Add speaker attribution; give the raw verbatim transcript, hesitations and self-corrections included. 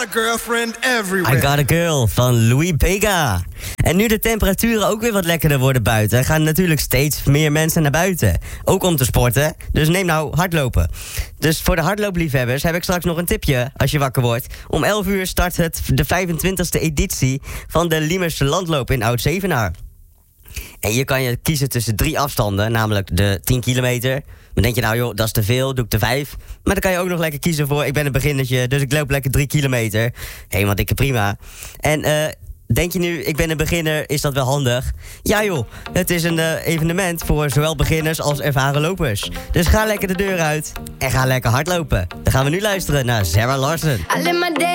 Speaker 1: Girlfriend everywhere.
Speaker 2: I Got a Girl van Louis Vega. En nu de temperaturen ook weer wat lekkerder worden buiten, gaan natuurlijk steeds meer mensen naar buiten. Ook om te sporten, dus neem nou hardlopen. Dus voor de hardloopliefhebbers heb ik straks nog een tipje als je wakker wordt. Om elf uur start het de vijfentwintigste editie van de Liemerse Landloop in Oud-Zevenaar. En hier kan je kiezen tussen drie afstanden, namelijk de tien kilometer. Dan denk je nou joh, dat is te veel, doe ik de vijf. Maar dan kan je ook nog lekker kiezen voor, ik ben een beginnertje, dus ik loop lekker drie kilometer. Helemaal dikke prima. En eh... denk je nu, ik ben een beginner, is dat wel handig? Ja joh, het is een uh, evenement voor zowel beginners als ervaren lopers. Dus ga lekker de deur uit en ga lekker hardlopen. Dan gaan we nu luisteren naar Sarah Larsen.